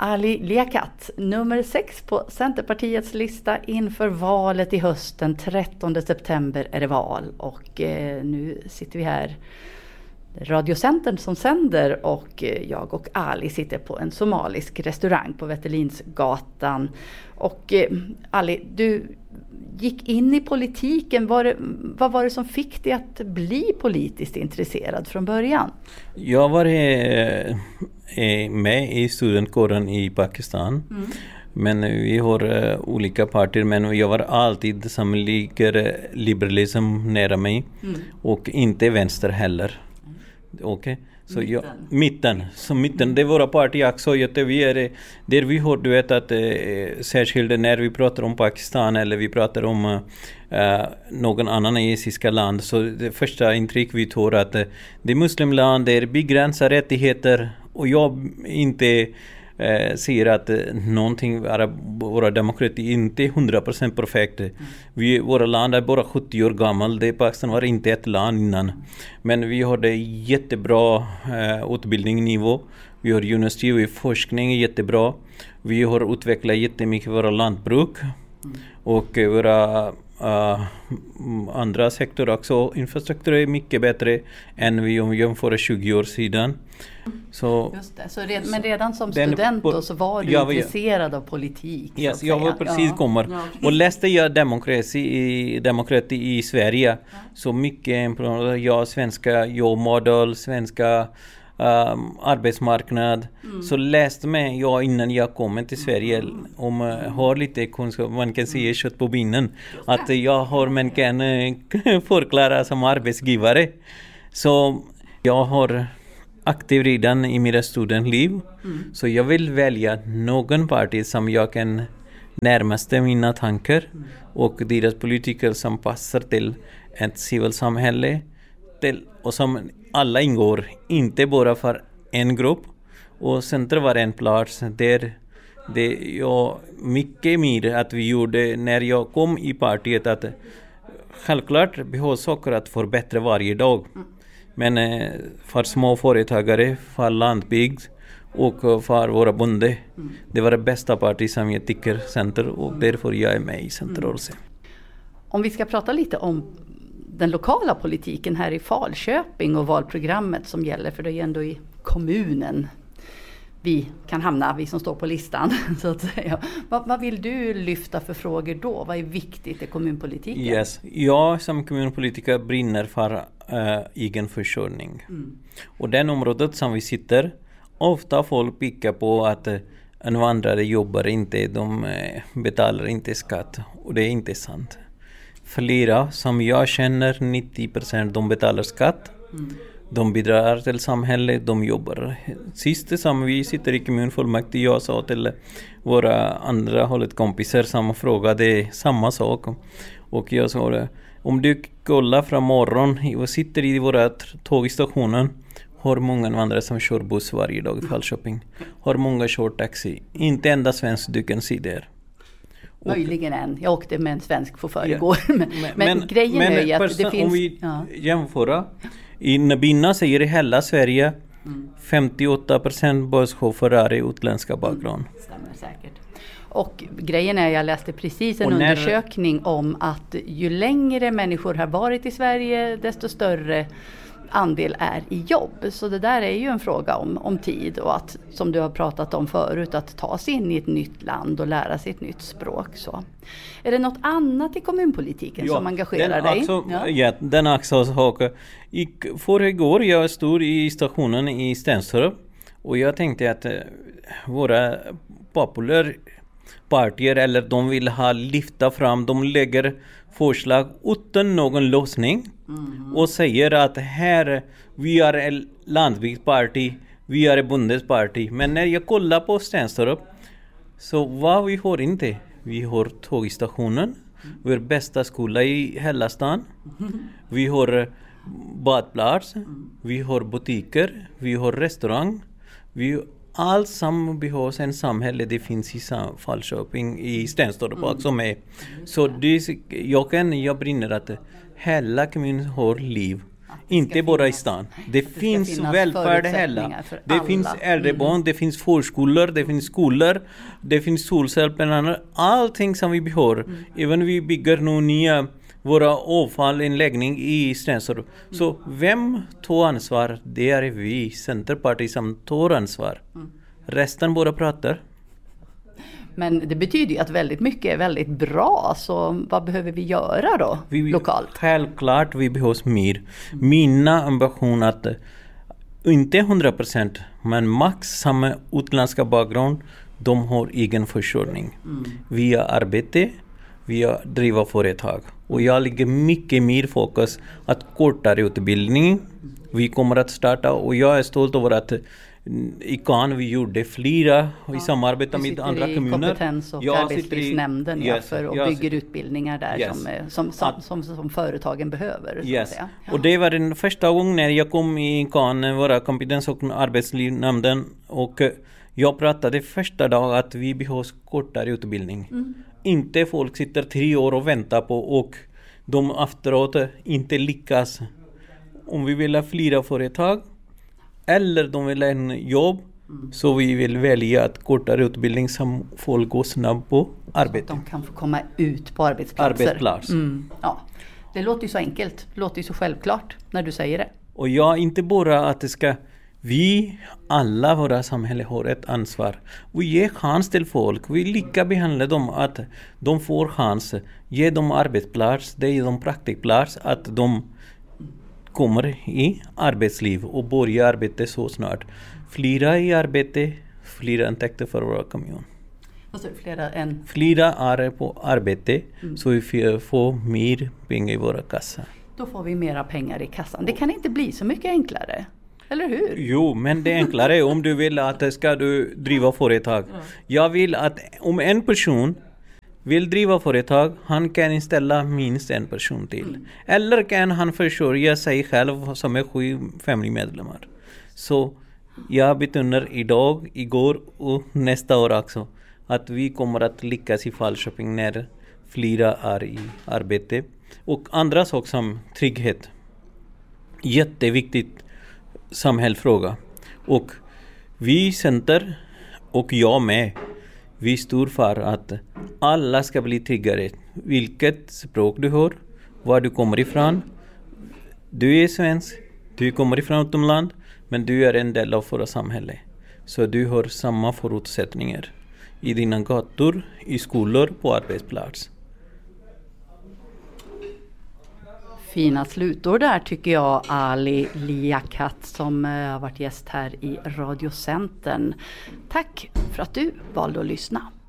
Ali Liaquat, nummer 6 på Centerpartiets lista inför valet i hösten. 13 september är det val och nu sitter vi här, Radiocentern som sänder, och jag och Ali sitter på en somalisk restaurang på Vätterlinsgatan. Och Ali, du gick in i politiken. Vad var det som fick dig att bli politiskt intresserad från början? Jag var med i studentkåren i Pakistan. Men vi har olika partier, men jag var alltid som ligger liberalism nära mig och inte vänster heller. Okej. Så mitten. Det är våra partier också. Vi är där vi har, du vet, att särskilt när vi pratar om Pakistan eller vi pratar om någon annan asiatiska land, så det första intryck vi tar att det är muslimland, där begränsar rättigheter, och jag inte säger att någonting, våra demokrati inte är 100% perfekt. Våra land är bara 70 år gammal. Pakistan var inte ett land innan. Men vi har det jättebra utbildningsnivå. Vi har universitet och forskning jättebra. Vi har utvecklat jättemycket våra lantbruk. Och våra andra sektorer också. Infrastruktur är mycket bättre än vi jämför 20 år sedan. Så, just det. Men redan som student då, så var du intresserad av politik? Yes, jag var precis och läste jag demokrati i Sverige. Så mycket, svenska jobbmodell, svenska arbetsmarknad. Så läste jag innan jag kom till Sverige om har lite kunskap, man kan säga kött på binen, att jag har man kan förklara som arbetsgivare. Så jag har aktiv redan i mina studentliv. Så jag vill välja någon parti som jag kan närmaste mina tankar och deras politiker som passar till ett civilsamhälle och som alla ingår, inte bara för en grupp. Och Center var en plats där det är mycket mer att vi gjorde när jag kom i partiet, att självklart behövs saker att förbättra varje dag. Men för små företagare, för landbygd och för våra bönder, det var det bästa parti som jag tycker, Center, och därför jag är med i Centerrörelsen. Om vi ska prata lite om den lokala politiken här i Falköping och valprogrammet som gäller, för det är ändå i kommunen vi kan hamna, vi som står på listan, så att säga. Vad vill du lyfta för frågor då? Vad är viktigt i kommunpolitiken? Yes. Jag som kommunpolitiker brinner för egen försörjning. Och den området som vi sitter, ofta folk pickar på att invandrare jobbar inte, de betalar inte skatt. Och det är inte sant. Flera som jag känner, 90% de betalar skatt. De bidrar till samhället, de jobbar. Sist som vi sitter i kommunfullmäktige, jag sa till våra andra hållet kompisar som frågade samma sak. Och jag sa det, om du kollar från morgon och sitter i våra tågstationen, har många invandrare som kör buss varje dag i Falköping. Har många kör taxi. Inte enda svensk du kan se där. Möjligen än. Jag åkte med en svensk chaufför igår. Men grejen är ju att det finns... Om vi jämför, i Nabina säger i hela Sverige 58% busschaufförer är utländska bakgrund. Stämmer säkert. Och grejen är, jag läste precis en undersökning om att ju längre människor har varit i Sverige, desto större andel är i jobb. Så det där är ju en fråga om tid, och att, som du har pratat om förut, att ta sig in i ett nytt land och lära sig ett nytt språk. Så. Är det något annat i kommunpolitiken som engagerar dig? Den också sak. Förrgår jag stod i stationen i Stenstorp och jag tänkte att våra populära partier, eller de vill lyfta fram, de lägger förslag utan någon lösning och säger att här vi är ett landsbygdsparti, vi är ett bondesparti. Men när jag kollar på Stenstorp, så vad vi har inte. Vi har tågstationen, vi har bästa skola i hela stan, vi har badplats, vi har butiker, vi har restaurang, allt som behövs en samhälle, det finns i Falköping, i Stenstorp också med. Så jag brinner att hela kommunen har liv. Inte bara i stan. Det finns välfärd hela. Det finns äldrebarn, det finns förskolor, det finns skolor, det finns solcellspaneler. Allting som vi behöver. Även vi bygger nu nya våra avfallinläggning i Stenstorp. Så vem tar ansvar? Det är vi, Centerpartiet, som tar ansvar. Resten bara pratar. Men det betyder ju att väldigt mycket är väldigt bra. Så vad behöver vi göra då lokalt? Självklart vi behövs mer. Mina ambitioner att inte 100% men max samma utländska bakgrund, de har egen försörjning. Via arbete, via driva företag. Och jag lägger mycket mer fokus att kortare utbildning. Vi kommer att starta och jag är stolt över att i Cannes vi gjorde flera i samarbete med andra kommuner. Kompetens- och arbetslivsnämnden för att bygga utbildningar där som företagen behöver. Så att säga. Och det var den första gången när jag kom i Cannes, våra kompetens- och arbetslivsnämnden, och jag pratade första dagen att vi behöver kortare utbildning. Inte folk sitter 3 år och väntar på och de efteråt inte lyckas. Om vi vill ha flera företag eller de vill ha en jobb, så vi vill välja att kortare utbildning som folk går snabbt på arbete. Så att de kan få komma ut på arbetsplatser. Ja. Det låter ju så enkelt, det låter ju så självklart när du säger det. Och jag inte bara att det ska, vi alla våra samhälle har ett ansvar. Vi ger chans till folk, vi lika behandlar dem att de får chans, ge dem arbetsplats, ge dem praktikplats, att de kommer i arbetsliv och börjar arbeta så snart. Flera i arbete, flera intäkter för våra kommun. Flera är på arbete, så vi får mer pengar i våra kassa. Då får vi mera pengar i kassan. Det kan inte bli så mycket enklare. Eller hur? Jo, men det är enklare om du vill att ska du driva företag. Jag vill att om en person vill driva företag, han kan inställa minst en person till. Eller kan han försörja sig själv som är 7 familjemedlemmar. Så jag betonar idag, igår och nästa år också att vi kommer att lyckas i Falköping när flera är i arbete. Och andra saker som trygghet. Jätteviktigt samhällsfråga. Och vi center och jag med, vi står för att alla ska bli tryggare. Vilket språk du har, var du kommer ifrån. Du är svensk, du kommer ifrån utomland, men du är en del av våra samhälle. Så du har samma förutsättningar i dina gator, i skolor, på arbetsplats. Fina slutord där tycker jag, Ali Liaquat, som har varit gäst här i Radiocentern. Tack för att du valde att lyssna.